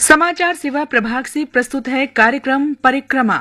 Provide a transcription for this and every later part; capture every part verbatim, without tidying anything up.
समाचार सेवा प्रभाग से प्रस्तुत है कार्यक्रम परिक्रमा।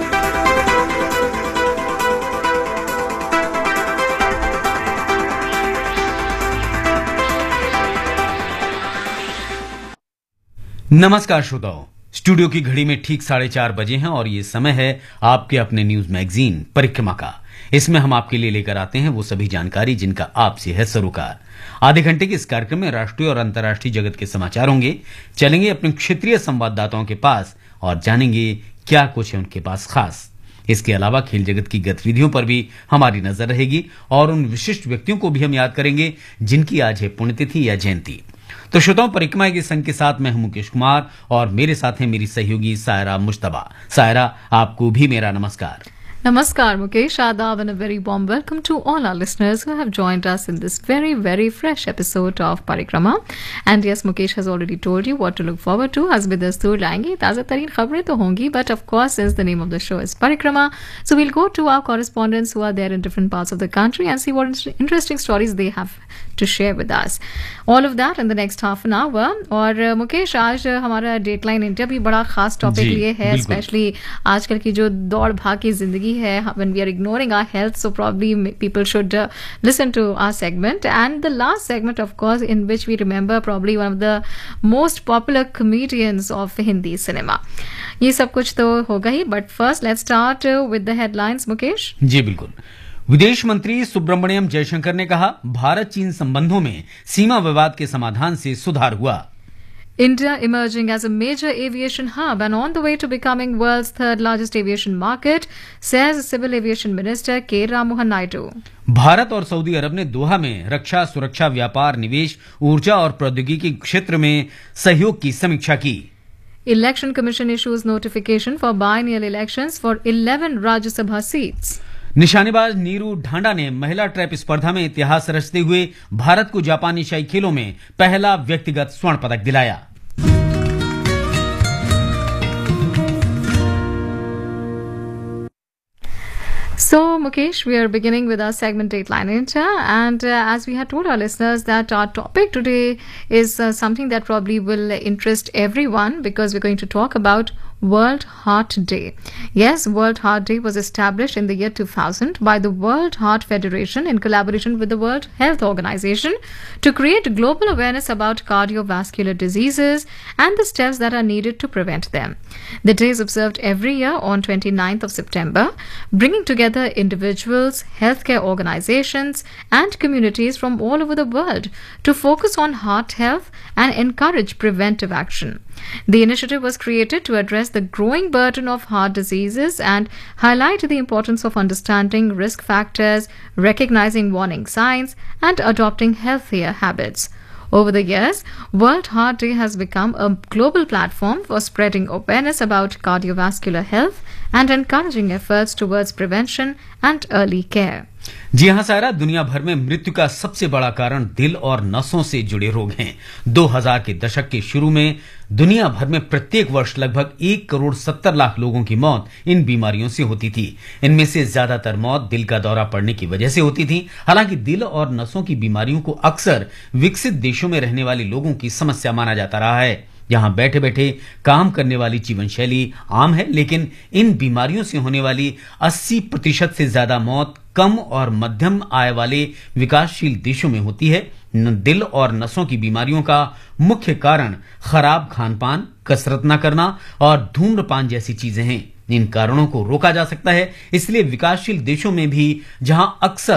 नमस्कार श्रोताओं, स्टूडियो की घड़ी में ठीक साढ़े चार बजे हैं और ये समय है आपके अपने न्यूज मैगजीन परिक्रमा का। इसमें हम आपके लिए लेकर आते हैं वो सभी जानकारी जिनका आपसे है सरोकार। आधे घंटे के इस कार्यक्रम में राष्ट्रीय और अंतर्राष्ट्रीय जगत के समाचार होंगे। चलेंगे अपने क्षेत्रीय संवाददाताओं के पास और जानेंगे क्या कुछ है उनके पास खास। इसके अलावा खेल जगत की गतिविधियों पर भी हमारी नजर रहेगी और उन विशिष्ट व्यक्तियों को भी हम याद करेंगे जिनकी आज है पुण्यतिथि या जयंती। तो श्रोताओं, परिक्रमा के संग के साथ मैं हूं मुकेश कुमार और मेरे साथ हैं मेरी सहयोगी सायरा मुश्तबा। सायरा, आपको भी मेरा नमस्कार। Namaskar Mukesh, Adab, and a very warm welcome to all our listeners who have joined us in this very, very fresh episode of Parikrama. And yes, Mukesh has already told you what to look forward to. As we दस्तूर लाएंगे ताज़ा तरीन खबरें तो होंगी, but of course, since the name of the show is Parikrama, so we'll go to our correspondents who are there in different parts of the country and see what interesting stories they have to share with us. All of that in the next half an hour. और मुकेश, आज हमारा dateline India भी बड़ा खास topic लिए है, specially आजकल की जो दौड़ भाग की जिंदगी है, when we are ignoring our health, so probably people should uh, listen to our segment. And the last segment, of course, in which we remember probably one of the most popular comedians of Hindi cinema. ये सब कुछ तो होगा ही, but first let's start uh, with the headlines, Mukesh. जी बिल्कुल। विदेश मंत्री सुब्रमण्यम जयशंकर ने कहा, भारत चीन संबंधों में सीमा विवाद के समाधान से सुधार हुआ। India emerging as a major aviation hub and on the way to becoming world's third largest aviation market, says Civil Aviation Minister K. Ramohan Naidu. Bharat और सऊदी अरब ने दोहा में रक्षा, सुरक्षा, व्यापार, निवेश, ऊर्जा और प्रौद्योगिकी क्षेत्र में सहयोग की समीक्षा की। Election Commission issues notification for biennial elections for eleven Rajya Sabha seats. निशानेबाज नीरू ढांडा ने महिला ट्रैप स्पर्धा में इतिहास रचते हुए भारत को जापानी एशियाई खेलों में पहला व्यक्तिगत स्वर्ण पदक दिलाया। So, Mukesh, we are beginning with our segment Dateline India, and uh, as we had told our listeners that our topic today is uh, something that probably will interest everyone, because we're going to talk about World Heart Day. Yes, World Heart Day was established in the year two thousand by the World Heart Federation in collaboration with the World Health Organization to create global awareness about cardiovascular diseases and the steps that are needed to prevent them. The day is observed every year on twenty-ninth of September, bringing together individuals, healthcare organizations, and communities from all over the world to focus on heart health and encourage preventive action. The initiative was created to address the growing burden of heart diseases and highlight the importance of understanding risk factors, recognizing warning signs, and adopting healthier habits. Over the years, World Heart Day has become a global platform for spreading awareness about cardiovascular health and encouraging efforts towards prevention and early care. जी हां सारा, दुनिया भर में मृत्यु का सबसे बड़ा कारण दिल और नसों से जुड़े रोग हैं। दो हज़ार के दशक के शुरू में दुनिया भर में प्रत्येक वर्ष लगभग एक करोड़ सत्तर लाख लोगों की मौत इन बीमारियों से होती थी। इनमें से ज्यादातर मौत दिल का दौरा पड़ने की वजह से होती थी। हालांकि दिल और नसों की बीमारियों को अक्सर विकसित देशों में रहने वाले लोगों की समस्या माना जाता रहा है। यहाँ बैठे बैठे काम करने वाली जीवन शैली आम है, लेकिन इन बीमारियों से होने वाली अस्सी प्रतिशत से ज्यादा मौत कम और मध्यम आय वाले विकासशील देशों में होती है। दिल और नसों की बीमारियों का मुख्य कारण खराब खानपान, कसरत न करना और धूम्रपान जैसी चीजें हैं। इन कारणों को रोका जा सकता है, इसलिए विकासशील देशों में भी जहां अक्सर